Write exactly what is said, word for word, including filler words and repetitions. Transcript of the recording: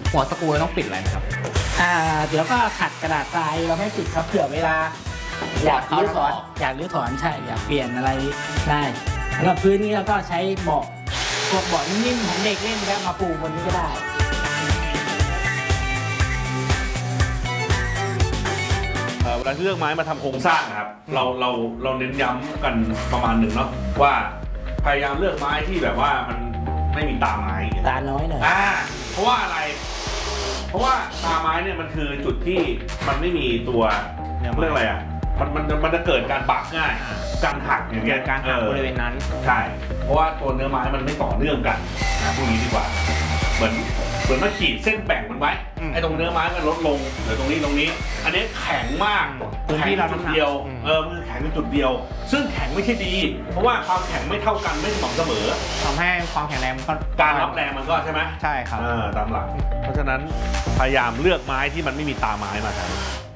หัวสกรูเราต้องปิดอะไรไหมครับอ่าเดี๋ยวก็ขัดกระดาษทรายเราไม่ปิดครับเผื่อเวลาอยากรื้อถอนอยากรื้อถอนใช่อยากเปลี่ยนอะไรได้แล้วก็พื้นนี้เราก็ใช้เบาะพวกเบาะนิ่มๆของเด็กเล่นก็มาปูบนนี้ก็ได้เวลาที่เลือกไม้มาทำโครงสร้างนะครับเราเราเราเน้นย้ำกันประมาณหนึ่งเนาะว่าพยายามเลือกไม้ที่แบบว่ามันไม่มีตาไม้ตาน้อยหน่อยอ่าเพราะว่าอะไรเพราะว่าตาไม้เนี่ยมันคือจุดที่มันไม่มีตัวเรื่องอะไรอ่ะมันมันมันจะเกิดการบักง่ายการหักอย่างเงี้ยการหักบริเวณนั้นใช่เพราะว่าตัวเนื้อไม้มันไม่ต่อเนื่องกันนะพวกนี้ดีกว่าเหมือนเหมือนมาขีดเส้นแบ่งมันไว้ไอ้ตรงเนื้อไม้มันลดลงเหลือตรงนี้ตรงนี้อันนี้แข็งมากพื้นที่เราจุดเดียวเออมันแข็งเป็นจุดเดียวซึ่งแข็งไม่ใช่ดีเพราะว่าความแข็งไม่เท่ากันไม่สม่ำเสมอทำให้ความแข็งแรงมันก็การรับแรงมันก็ใช่ไหมใช่ครับตามหลักเพราะฉะนั้นพยายามเลือกไม้ที่มันไม่มีตาไม้มาครับ